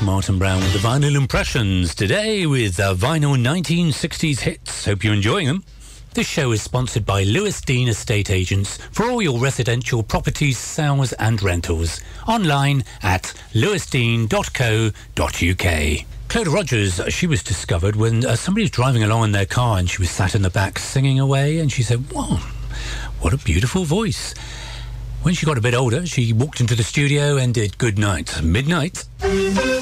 Martin Brown with the Vinyl Impressions. Today with vinyl 1960s hits. Hope you're enjoying them. This show is sponsored by Lewis Dean Estate Agents for all your residential properties, sales and rentals. Online at lewisdean.co.uk. Clodagh Rogers, she was discovered when somebody was driving along in their car and she was sat in the back singing away, and she said, "Wow, what a beautiful voice." When she got a bit older, she walked into the studio and did Good Night, Midnight.